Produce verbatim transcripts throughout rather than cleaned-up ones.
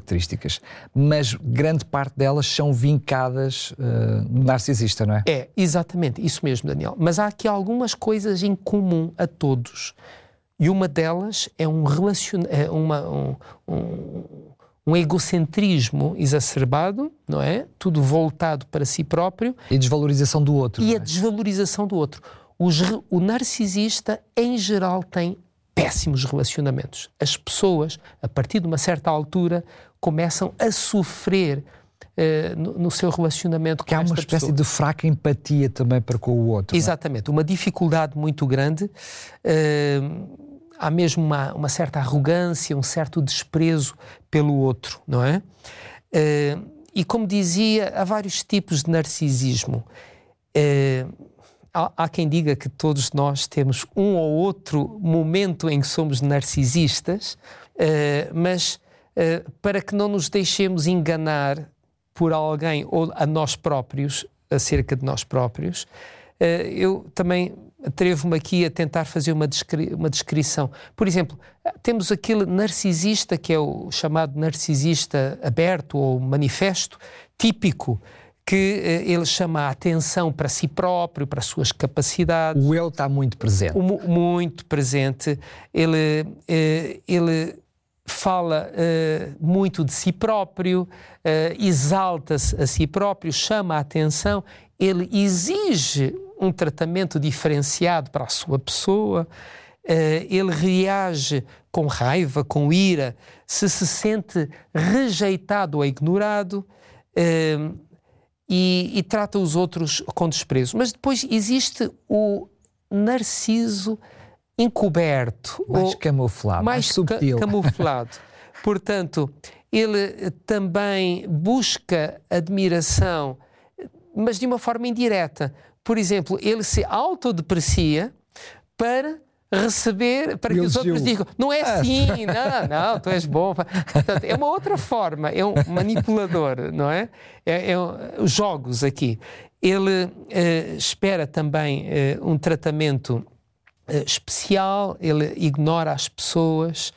características, mas grande parte delas são vincadas uh, no narcisista, não é? É, exatamente, isso mesmo, Daniel. Mas há aqui algumas coisas em comum a todos. E uma delas é um, relacion... é uma, um, um, um egocentrismo exacerbado, não é? Tudo voltado para si próprio. E a desvalorização do outro. E não é? a desvalorização do outro. Os, o narcisista, em geral, tem péssimos relacionamentos. As pessoas, a partir de uma certa altura, começam a sofrer uh, no, no seu relacionamento com que há uma esta espécie pessoa. de fraca empatia também para com o outro. Exatamente, uma dificuldade muito grande. Uh, há mesmo uma, uma certa arrogância, um certo desprezo pelo outro, não é? Uh, e como dizia, há vários tipos de narcisismo. Uh, há, há quem diga que todos nós temos um ou outro momento em que somos narcisistas, uh, mas uh, para que não nos deixemos enganar por alguém ou a nós próprios, acerca de nós próprios, uh, eu também atrevo-me aqui a tentar fazer uma, descri- uma descrição. Por exemplo, temos aquele narcisista que é o chamado narcisista aberto ou manifesto, típico, que eh, ele chama a atenção para si próprio, para as suas capacidades. O eu está muito presente. O, muito presente. Ele, eh, ele fala eh, muito de si próprio, eh, exalta-se a si próprio, chama a atenção, ele exige um tratamento diferenciado para a sua pessoa, uh, ele reage com raiva, com ira, se se sente rejeitado ou ignorado uh, e, e trata os outros com desprezo. Mas depois existe o narciso encoberto. Mais ou camuflado, mais, mais subtil. Ca- camuflado. Portanto, ele também busca admiração, mas de uma forma indireta. Por exemplo, ele se autodeprecia para receber, para que os outros digam, não é assim, não, não, tu és bom. Portanto, é uma outra forma, é um manipulador, não é? É, é um, os jogos aqui. Ele eh, espera também eh, um tratamento eh, especial, ele ignora as pessoas,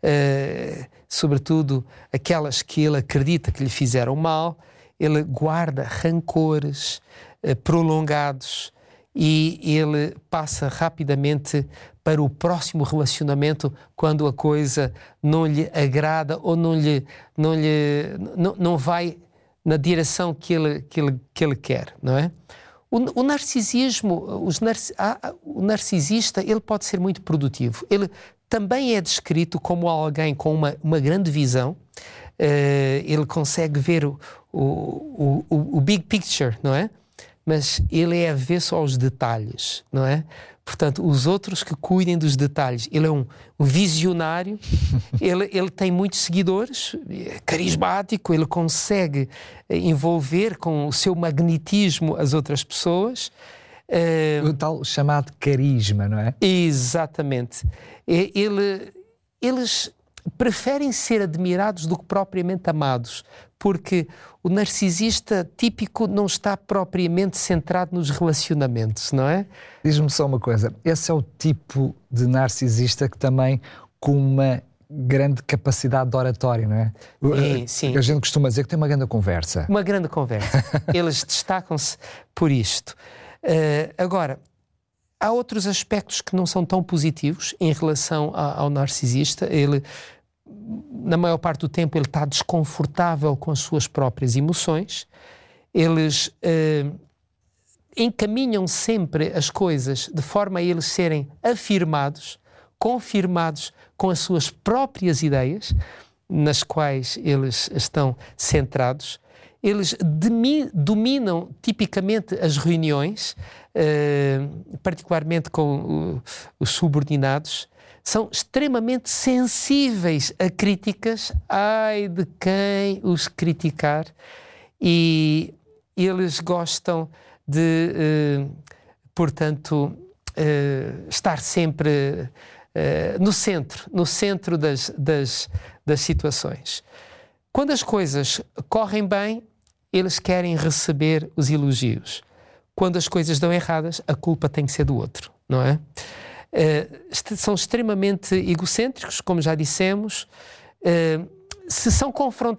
eh, sobretudo aquelas que ele acredita que lhe fizeram mal, ele guarda rancores prolongados e ele passa rapidamente para o próximo relacionamento quando a coisa não lhe agrada ou não lhe não lhe não, não vai na direção que ele que ele que ele quer, não é? O, o narcisismo, os narci, ah, o narcisista, ele pode ser muito produtivo. Ele também é descrito como alguém com uma uma grande visão. Uh, ele consegue ver o, o, o, o big picture, não é? Mas ele é avesso aos detalhes, não é? Portanto, os outros que cuidem dos detalhes. Ele é um, um visionário, ele, ele tem muitos seguidores, é carismático, ele consegue envolver com o seu magnetismo as outras pessoas. Uh, o tal chamado carisma, não é? Exatamente. Ele, eles preferem ser admirados do que propriamente amados, porque o narcisista típico não está propriamente centrado nos relacionamentos, não é? Diz-me só uma coisa, esse é o tipo de narcisista que também com uma grande capacidade de oratório, não é? Sim, sim. A gente costuma dizer que tem uma grande conversa. Uma grande conversa. Eles destacam-se por isto. Uh, agora, há outros aspectos que não são tão positivos em relação a, ao narcisista. Ele, na maior parte do tempo, ele está desconfortável com as suas próprias emoções. Eles uh, encaminham sempre as coisas de forma a eles serem afirmados, confirmados com as suas próprias ideias, nas quais eles estão centrados. Eles demi, dominam tipicamente as reuniões, uh, particularmente com uh, os subordinados. São extremamente sensíveis a críticas, ai de quem os criticar, e eles gostam de, uh, portanto, uh, estar sempre uh, no centro, no centro das, das, das situações. Quando as coisas correm bem, eles querem receber os elogios. Quando as coisas dão erradas, a culpa tem que ser do outro, não é? Uh, são extremamente egocêntricos, como já dissemos. Uh, se são confrontados